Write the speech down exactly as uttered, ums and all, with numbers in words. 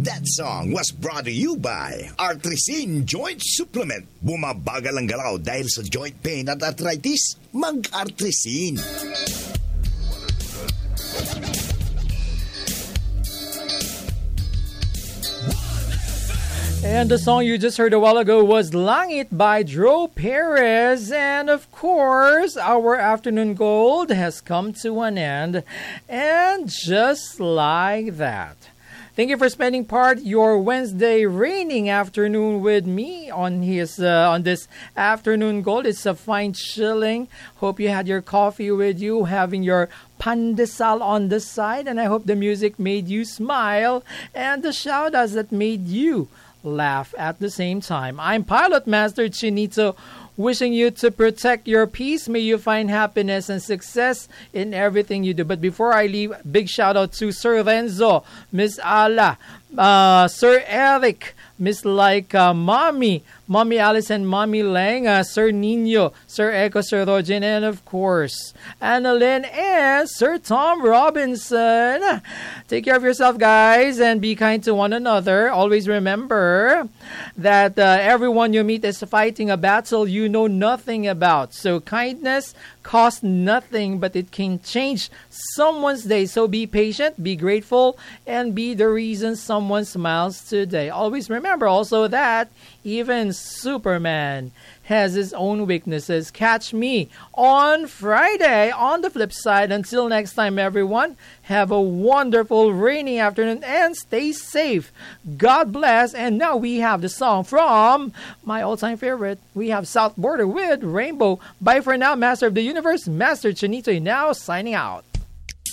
That song was brought to you by Artrisin Joint Supplement. Bumabagal ang galaw dahil sa joint pain at arthritis. Mag-Artrisin. And the song you just heard a while ago was Langit by Dro Perez. And of course, our afternoon gold has come to an end. And just like that. Thank you for spending part your Wednesday raining afternoon with me on his uh, on this afternoon gold. It's a fine chilling. Hope you had your coffee with you, having your pandesal on the side. And I hope the music made you smile and the shout-outs that made you laugh at the same time. I'm Pilot Master Chinito, wishing you to protect your peace. May you find happiness and success in everything you do. But before I leave, big shout out to Sir Renzo, Miss Ala, uh, Sir Eric, Miss Laika, Mommy, Mommy Alice and Mommy Lang, uh, Sir Nino, Sir Echo, Sir Rogin, and of course, Annalyn and Sir Tom Robinson. Take care of yourself, guys, and be kind to one another. Always remember that uh, everyone you meet is fighting a battle you know nothing about. So kindness costs nothing, but it can change someone's day. So be patient, be grateful, and be the reason someone smiles today. Always remember also that even Superman has his own weaknesses. Catch me on Friday on the flip side. Until next time, everyone, have a wonderful rainy afternoon and stay safe. God bless. And now we have the song from my all-time favorite. We have South Border with Rainbow. Bye for now, Master of the Universe, Master Chinito, now signing out.